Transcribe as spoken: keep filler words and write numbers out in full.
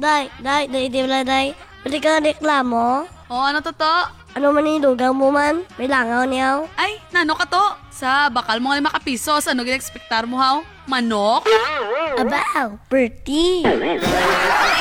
Day, day, day, di wala day. Pwede ka reklamo? O ano to to? Ano man ilugaw mo man? May langaw niyaw? Ay, nano ka to? Sa bakal mo nga lima ka pisos, ano ginexpectar mo haw? Manok? Abaw, pretty.